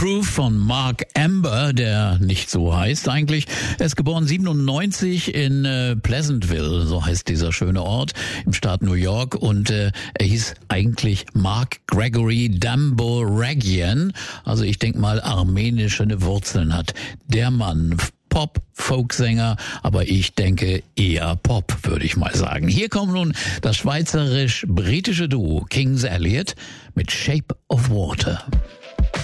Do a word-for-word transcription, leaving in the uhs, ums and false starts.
Proof von Mark Amber, der nicht so heißt eigentlich. Er ist geboren siebenundneunzig in äh, Pleasantville, so heißt dieser schöne Ort im Staat New York, und äh, er hieß eigentlich Mark Gregory Damboragian, also ich denke mal armenische Wurzeln hat der Mann. Pop, Folksänger, aber ich denke eher Pop, würde ich mal sagen. Hier kommt nun das schweizerisch-britische Duo Kings Elliot mit Shape of Water.